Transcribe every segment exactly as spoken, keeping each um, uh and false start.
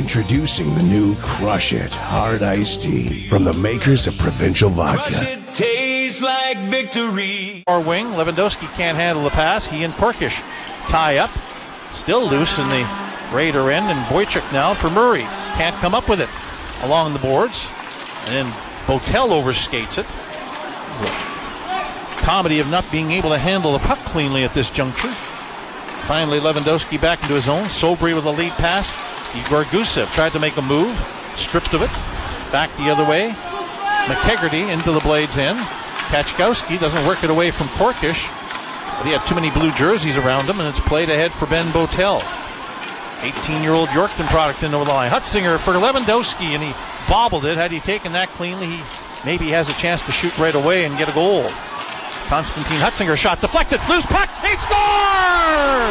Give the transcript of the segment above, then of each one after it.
Introducing the new Crush It Hard Iced Tea from the makers of Provincial Vodka. Crush it, tastes like victory. Our wing, Lewandowski can't handle the pass. He and Korkish tie up. Still loose in the Raider end, and Boychuk now for Murray. Can't come up with it along the boards. And then Botel overskates it. It's a comedy of not being able to handle the puck cleanly at this juncture. Finally, Lewandowski back into his own. Sobry with a lead pass. Igor Gusev tried to make a move, stripped of it. Back the other way. McKegarty into the Blades end. Kachkowski doesn't work it away from Korkish, but he had too many blue jerseys around him, and it's played ahead for Ben Botel. eighteen-year-old Yorkton product into the line. Hutzinger for Lewandowski, and he bobbled it. Had he taken that cleanly, he maybe has a chance to shoot right away and get a goal. Konstantin Hutzinger shot deflected, loose puck, he scores!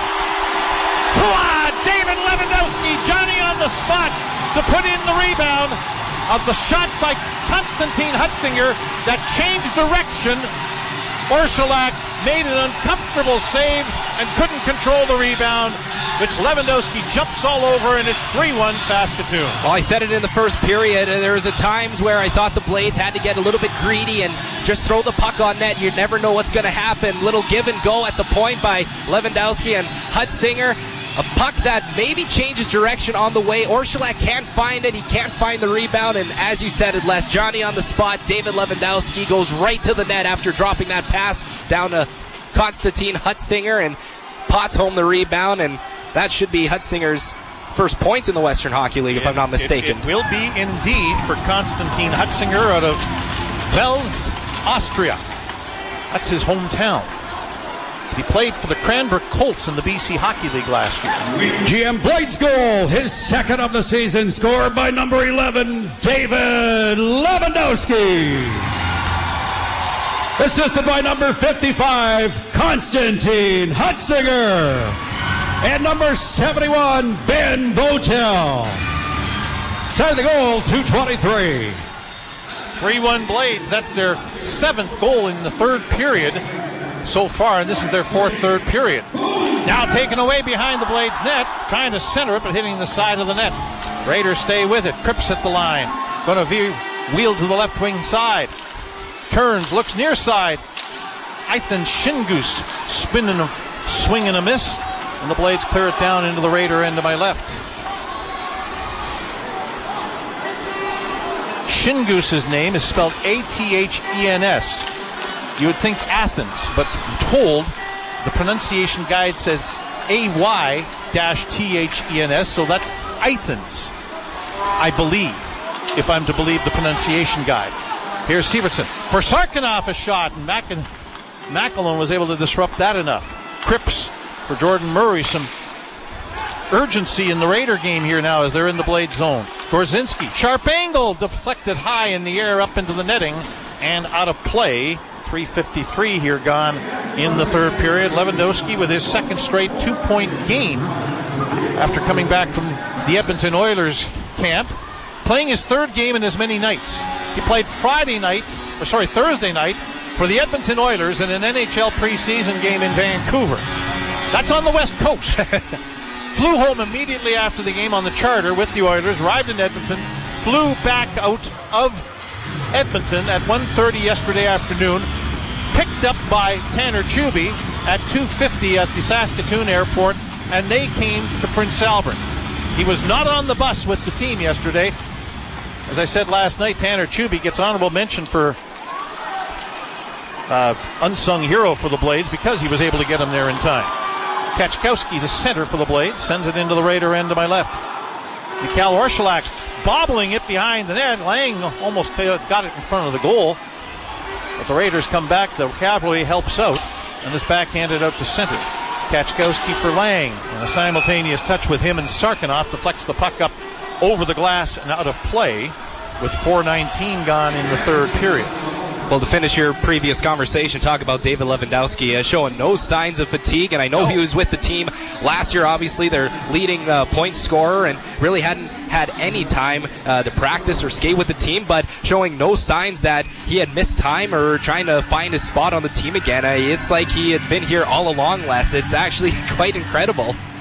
David Lewandowski, Johnny on the spot to put in the rebound of the shot by Konstantin Hutzinger that changed direction. Orsulak made an uncomfortable save and couldn't control the rebound, which Lewandowski jumps all over, and it's three one Saskatoon. Well, I said it in the first period. There was a times where I thought the Blades had to get a little bit greedy and just throw the puck on net. You never know what's going to happen. Little give and go at the point by Lewandowski and Hutzinger. A puck that maybe changes direction on the way. Orsulak can't find it. He can't find the rebound. And as you said it, Les, Johnny on the spot. David Lewandowski goes right to the net after dropping that pass down to Konstantin Hutzinger, and pots home the rebound. And that should be Hutzinger's first point in the Western Hockey League, if it, I'm not mistaken. It, it will be indeed for Konstantin Hutzinger out of Wels, Austria. That's his hometown. He played for the Cranbrook Colts in the B C Hockey League last year. G M Blades goal, his second of the season, scored by number eleven, David Lewandowski. Assisted by number fifty-five, Konstantin Hutzinger. And number seventy-one, Ben Botel. Side of the goal, two twenty-three. three one Blades. That's their seventh goal in the third period so far, and this is their fourth third period. Now taken away behind the Blades net, trying to center it, but hitting the side of the net. Raiders stay with it. Cripps at the line. Going to veer, wheel to the left wing side. Turns, looks near side. Ethan Shingus spinning a swing and a miss, and the Blades clear it down into the Raider end to my left. Shingus's name is spelled A T H E N S. You would think Athens, but I'm told the pronunciation guide says A Y T H E N S, so that's Athens, I believe, if I'm to believe the pronunciation guide. Here's Severson for Sarkanoff, a shot, and Mac- Macklin was able to disrupt that enough. Cripps for Jordan Murray. Some urgency in the Raider game here now as they're in the Blade zone. Gorzinski, sharp angle, deflected high in the air up into the netting and out of play. three fifty-three here gone in the third period. Lewandowski with his second straight two-point game after coming back from the Edmonton Oilers camp, playing his third game in as many nights. He played Friday night, or sorry, Thursday night for the Edmonton Oilers in an N H L preseason game in Vancouver. That's on the West Coast. Flew home immediately after the game on the charter with the Oilers, arrived in Edmonton, flew back out of Edmonton at one thirty yesterday afternoon, picked up by Tanner Chuby at two fifty at the Saskatoon airport, and they came to Prince Albert. He was not on the bus with the team yesterday. As I said last night, Tanner Chuby gets honorable mention for uh, unsung hero for the Blades because he was able to get him there in time. Kachkowski to center for the Blades, sends it into the Raider end to my left. Mikhail Orsulak bobbling it behind the net. Lang almost got it in front of the goal, but the Raiders come back. The cavalry helps out and is backhanded out to center. Kachkowski for Lang, and a simultaneous touch with him and Sarkanoff deflects the puck up over the glass and out of play with four nineteen gone in the third period. Well, to finish your previous conversation, talk about David Lewandowski uh, showing no signs of fatigue, and I know no. he was with the team last year. Obviously, their leading uh, point scorer, and really hadn't had any time uh, to practice or skate with the team, but showing no signs that he had missed time or trying to find his spot on the team again. Uh, it's like he had been here all along, Les. It's actually quite incredible.